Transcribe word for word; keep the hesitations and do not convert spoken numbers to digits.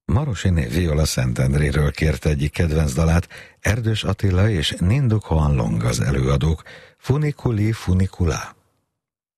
Marosini Viola Szentendréről kérte egyik kedvenc dalát, Erdős Attila és Ninduk Hoan Long az előadók, Funiculi Funicula.